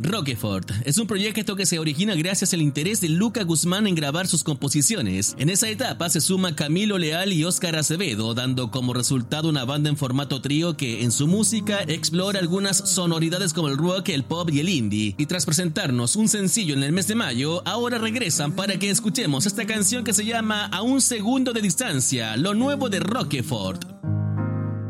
Roquefort es un proyecto que se origina gracias al interés de Luca Guzmán en grabar sus composiciones. En esa etapa se suma Camilo Leal y Óscar Acevedo, dando como resultado una banda en formato trío que en su música explora algunas sonoridades como el rock, el pop y el indie. Y tras presentarnos un sencillo en el mes de mayo, ahora regresan para que escuchemos esta canción que se llama A un segundo de distancia, lo nuevo de Roquefort.